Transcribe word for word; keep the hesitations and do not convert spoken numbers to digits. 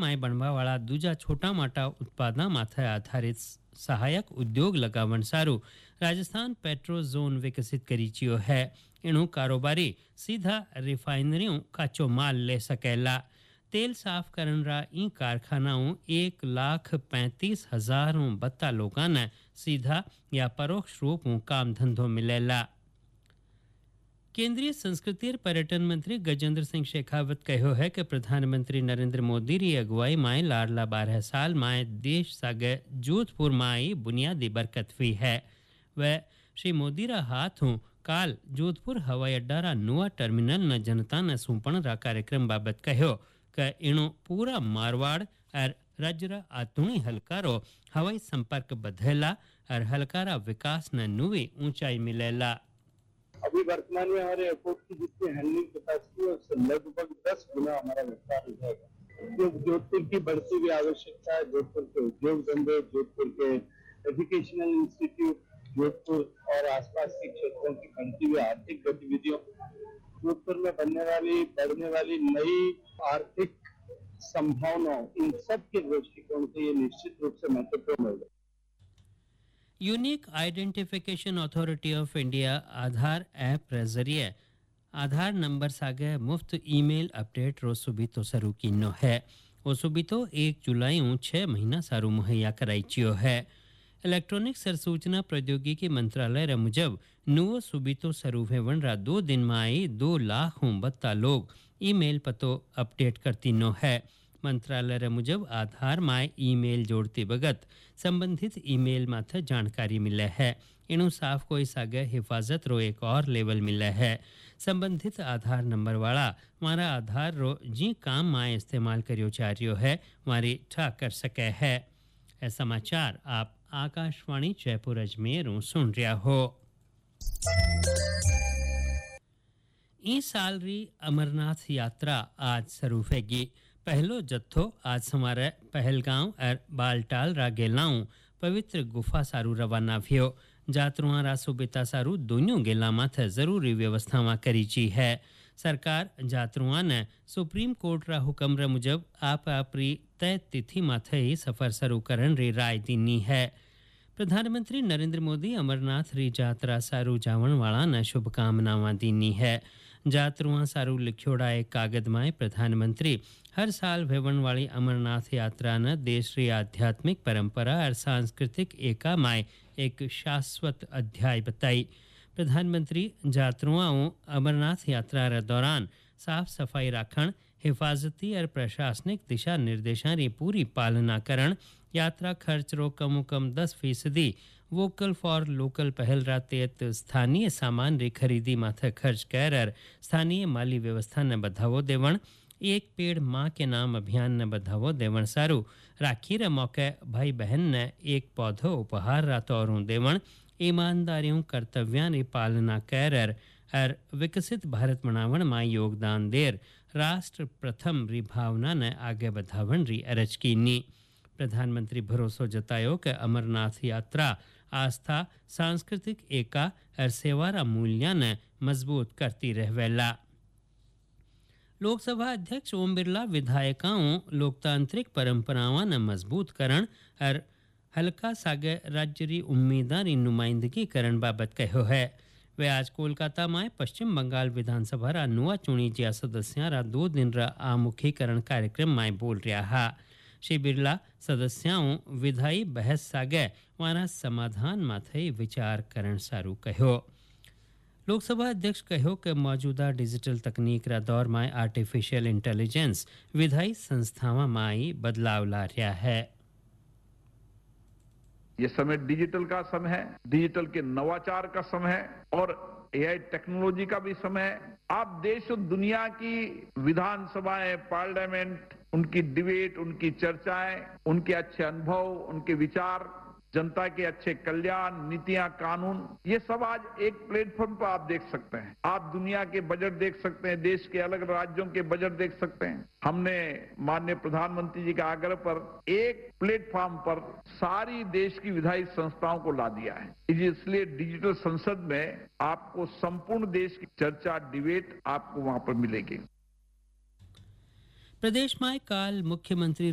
My બનવાવાળા દૂજા છોટા મોટા ઉત્પાદના માથે આધારિત સહાયક ઉદ્યોગ લગાવણ સારું રાજસ્થાન પેટ્રો ઝોન વિકસિત કરી ચિયો है એનું કારોબારી સીધા રિફાઇનરીઓ કાચો માલ ले सकेला तेल साफ करनरा ई कारखानाओं एक लाख पैंतीस हजार बत्ता लोगों ने सीधा या परोक्ष रूप में काम धंधो मिलेला। केंद्रीय संस्कृति और पर्यटन मंत्री गजेंद्र सिंह शेखावत कहो है कि प्रधानमंत्री नरेंद्र मोदी री अगुवाई माए लाडला बारह साल माए देश सागे जोधपुर माई बुनियादी बरकत हुई है। वह श्री मोदी रा हाथों काल जोधपुर हवाई अड्डा रा नुआ टर्मिनल न जनता ने सूपण रा कार्यक्रम बाबत कहो कि इनो पूरा मारवाड़ और राज्य आतुणी हलकारो हवाई संपर्क बधेला और हलकारा विकास न नुवी ऊंचाई मिलेला। अभी वर्तमान में हमारे एयरपोर्ट की जितनी हैंडलिंग कैपेसिटी है उससे लगभग दस गुना हमारा विस्तार हो जाएगा। जो जोधपुर की बढ़ती हुई आवश्यकता है, जोधपुर के उद्योग धंधे, जोधपुर के एजुकेशनल इंस्टीट्यूट, जोधपुर और आसपास के क्षेत्रों की बढ़ती हुई आर्थिक गतिविधियों, जोधपुर में बनने वाली बढ़ने वाली नई आर्थिक संभावनाओं, इन सब के दृष्टिकोण से ये निश्चित रूप से महत्वपूर्ण होगा। Unique identification authority of India Aadhaar app रे जरिए आधार नंबर सागे मुफ्त ईमेल अपडेट रो सुबितो शुरू कीनो है। वो सुबितो एक जुलाई उ छह महीना सारू मुहैया कराई चियो है। इलेक्ट्रॉनिक सरसूचना प्रौद्योगिकी मंत्रालय रे मुजब नुवो सुबितो शुरू हेवन रा दो दिन में आई दो लाख बत्ता लोग ईमेल पतो अपडेट करती नो है। मंत्रालय रे मुजब आधार माय ईमेल जोड़ती बगत संबंधित ईमेल माथे जानकारी मिले है। इनु साफ कोई सागे हिफाजत रो एक और लेवल मिले है। संबंधित आधार नंबर वाला मारा आधार रो जी काम माय इस्तेमाल करियो चारियो है मारी ठा कर सके है। ऐ समाचार आप आकाशवाणी जयपुर अजमेर सुन रहा हो। ई साल री अमरनाथ यात्रा आज शुरू होगी। पहलो जत्थो आज समारे पहलगांव और बालटाल रा गेलाऊं पवित्र गुफा सारू रवाना थियो। जात्रुआं रा सुबिता सारू दोनों गेला माथे जरूरी व्यवस्थावां करी ची है। सरकार जात्रुआं ने सुप्रीम कोर्ट रा हुक्म रे मुजब आप आपरी तय तिथि माथे ही सफर शुरू करन री राय दीनी है। प्रधानमंत्री नरेंद्र मोदी अमरनाथ री यात्रा सारू जावण वाला ने शुभकामनावां दीनी है। जात्रुआं सारू लिखोड़ा एक कागज में प्रधानमंत्री हर साल भेवण वाली अमरनाथ यात्रा ने देश री आध्यात्मिक परंपरा और सांस्कृतिक एका में एक शाश्वत अध्याय बताई। प्रधानमंत्री जात्रुआओं अमरनाथ यात्रा रे दौरान साफ सफाई राखण, हिफाजती और प्रशासनिक दिशा निर्देशों री पूरी पालना करण, यात्रा खर्च रो कम कम दस फीसदी वोकल फॉर लोकल पहल रा तहत स्थानीय सामान री खरीदी माथे खर्च कर स्थानीय माली व्यवस्था ने बढ़ावो देवण, एक पेड़ माँ के नाम अभियान ने बढ़ावो देवण सारू, राखी रे मौके भाई बहन ने एक पौधो उपहार रा तौरों देवण, ईमानदारियों कर्तव्यां री पालना कर और विकसित भारत बनावण में योगदान देर राष्ट्र प्रथम री भावना ने आगे बढ़ावण री अरज कीनी। प्रधानमंत्री भरोसो जतायो कि अमरनाथ यात्रा आस्था, सांस्कृतिक एका और सेवारा मूल्य ने मजबूत करती रहवेला। लोकसभा अध्यक्ष ओम बिरला विधायकों लोकतांत्रिक परंपराओं ने मजबूत करण और हल्का सागे राज्य री उम्मीदां री नुमाइंदगी करण बाबत कहो है। वे आज कोलकाता में पश्चिम बंगाल विधानसभा रा नुआ चुनी जिया सदस्यां रा दो दिन रा आमुखीकरण कार्यक्रम में बोल रहा हा। श्री बिरला सदस्यों विधायी बहस सागे वारा समाधान माथे विचार करण सारू कहो। लोकसभा अध्यक्ष कहो कि मौजूदा डिजिटल तकनीक रा दौर में आर्टिफिशियल इंटेलिजेंस विधायी संस्थावां में बदलाव ला रहा है। ये समय डिजिटल का समय है, डिजिटल के नवाचार का समय है और एआई टेक्नोलॉजी का भी समय है। आप देश और दुनिया की विधानसभाएं, पार्लियामेंट, उनकी डिबेट, उनकी चर्चाएं, उनके अच्छे अनुभव, उनके विचार, जनता के अच्छे कल्याण, नीतियां, कानून, ये सब आज एक प्लेटफॉर्म पर आप देख सकते हैं। आप दुनिया के बजट देख सकते हैं, देश के अलग राज्यों के बजट देख सकते हैं। हमने माननीय प्रधानमंत्री जी के आग्रह पर एक प्लेटफॉर्म पर सारी देश की विधायी संस्थाओं को ला दिया है। इसलिए डिजिटल संसद में आपको संपूर्ण देश की चर्चा, डिबेट आपको वहां पर मिलेगी। प्रदेश में काल मुख्यमंत्री